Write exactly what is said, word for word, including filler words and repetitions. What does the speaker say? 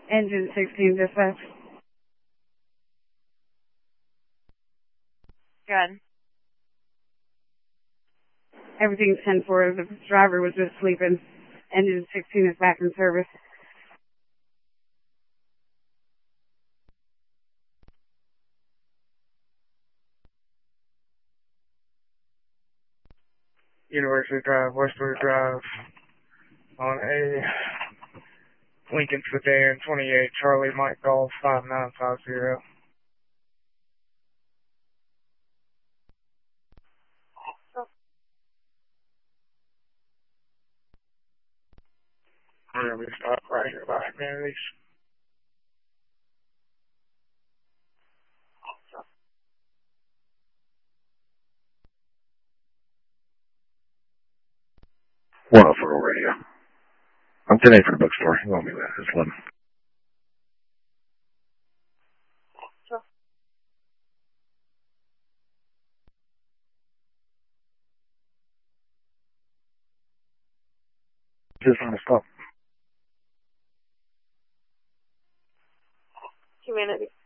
Engine sixteen dispatch. Good. Everything's ten four. The driver was just sleeping. Engine sixteen is back in service. University Drive, Westwood Drive, on a Lincoln Sedan twenty-eight Charlie Mike Golf five nine five zero. We're going to be stopped right here by Humanities. one oh four radio. I'm today for the bookstore. You want me there? It's eleven. Just on the stop. Humanity.